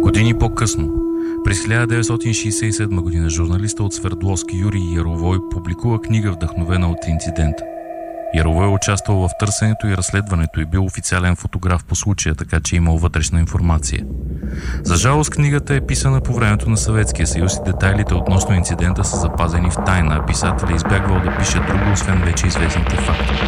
Години по-късно, през 1967 година, журналиста от Свердловски Юрий Яровой публикува книга, вдъхновена от инцидента. Яровой е участвал в търсенето и разследването и бил официален фотограф по случая, така че имал вътрешна информация. За жалост, книгата е писана по времето на Съветския съюз и детайлите относно инцидента са запазени в тайна, а писателят избягвал да пише друго, освен вече известните факти.